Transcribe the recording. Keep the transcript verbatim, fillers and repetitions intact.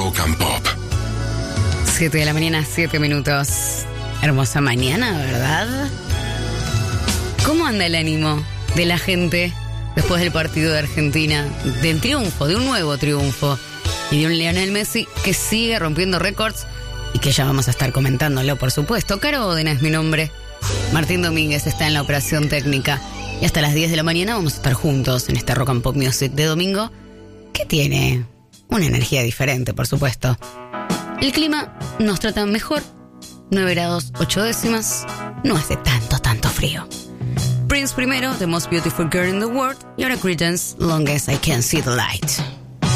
Rock and Pop. siete de la mañana, siete minutos. Hermosa mañana, ¿verdad? ¿Cómo anda el ánimo de la gente después del partido de Argentina? Del triunfo, de un nuevo triunfo. Y de un Lionel Messi que sigue rompiendo récords y que ya vamos a estar comentándolo, por supuesto. Caro Odena es mi nombre. Martín Domínguez está en la operación técnica. Y hasta las diez de la mañana vamos a estar juntos en este Rock and Pop Music de domingo, que tiene una energía diferente, por supuesto. El clima nos trata mejor. nueve grados ocho décimas. No hace tanto, tanto frío. Prince primero, The Most Beautiful Girl in the World. Y ahora Creedence, Long as I Can See the Light.